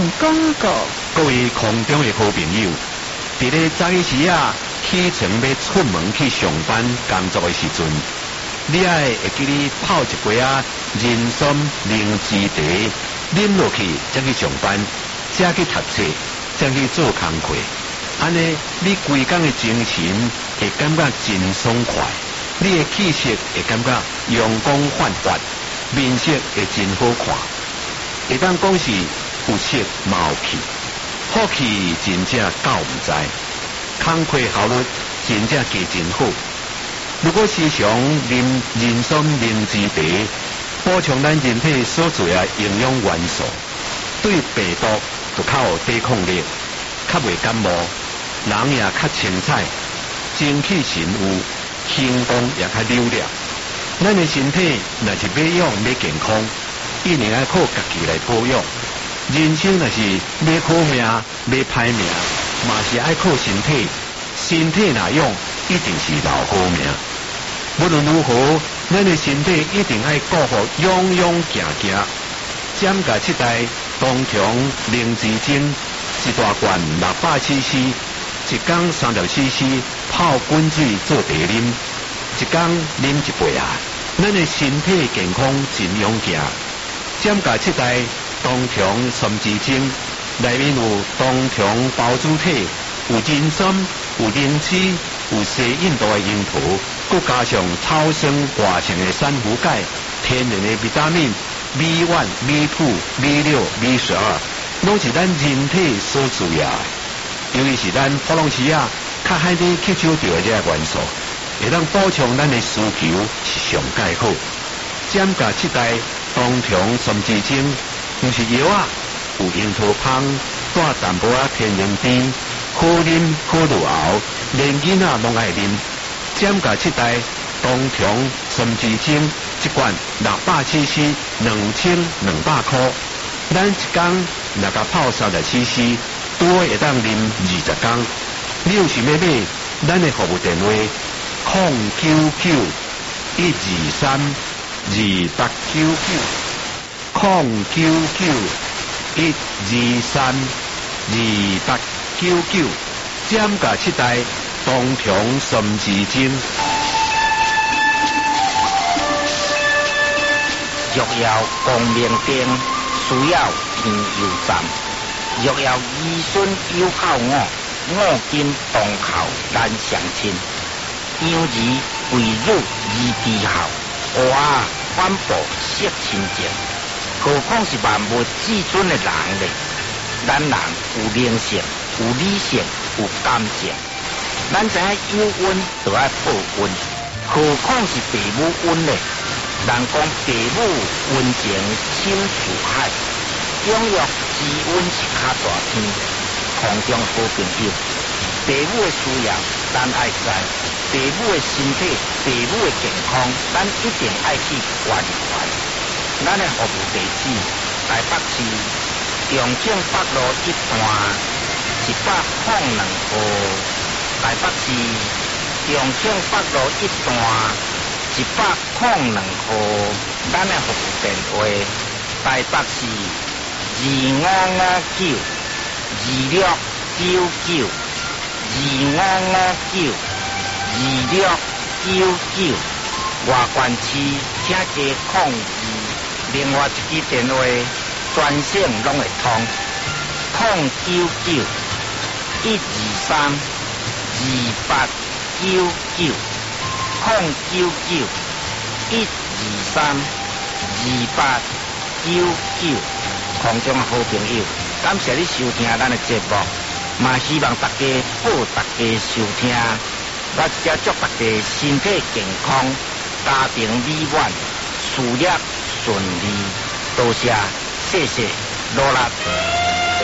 广告。 各位空中的好朋友，伫咧早起时啊，起床要出门去上班工作的时阵，你爱会记你泡一杯啊人参灵芝茶，啉落去再去上班，再去读册，再去做工课。安尼，你规工的精神会感觉真爽快，你的气色会感觉阳光焕发，面色会真好看。会当讲是有色冇气，好气真正够唔知，工课效率真正加真好。如果时常啉人参灵芝茶，补充咱人体所需的营养元素，对病毒就较有抵抗力，较袂感冒，人也较清彩，精气神有，行动也较溜了。咱的身体若是要养要健康，一定要靠家己来保养。人生若是要好命要歹命，嘛是爱靠身体。身体若用，一定是留好命。无论如何，咱的身体一定爱顾好，勇勇行行。减价7袋冬虫灵芝精，一大罐600cc，一缸30cc，泡滚水做茶啉，一缸啉一杯啊！咱的身体健康真勇行。减价7袋冬虫参枝精，内面有冬虫包子体，有人参，有灵芝，有西印度的樱桃，佮加上超生活性的珊瑚钙，天然的维他命 B1、B2、B6、B12，拢是咱人体所需要的。尤其是咱普通时啊，较海底吸收到的这个元素，会当补充咱的需求是上介好。减价7袋冬虫参枝精，就是药啊，有樱桃香，带淡薄仔天然甜，好啉好入喉，连囡仔拢爱啉。减价7袋冬虫参枝精，一罐600cc，2200块。咱一缸若甲泡30cc，多会当啉20缸。你有想要买，咱的服务电话099-123-289，099-123-289，减价7袋冬虫参枝精。 若要光明灯，需要天油站。若要儿孙有孝我，我今当孝咱相亲。养儿为汝儿之孝，哇，反哺惜亲情。何况是万物至尊的人呢？咱人有灵性，有理性，有感情。咱知影有恩就要报恩，何况是父母恩呢？人讲父母恩情深似海，养育之恩是较大天。空中好朋友，父母的需要咱爱知，父母的身体、父母的健康，咱一定爱去关怀。咱的服务地址：台北市中正北路1段102号，台北市中正北路1段102号。咱的服务电话：台北市2559，2559，2559，外县市请加控制。另外一支电话专线拢会通，099-123-289，099-123-289。空中好朋友，感谢你收听咱的节目，嘛希望大家好，大家收听，我也祝大家身体健康，家庭美满，事业顺利，多谢，谢谢，努力。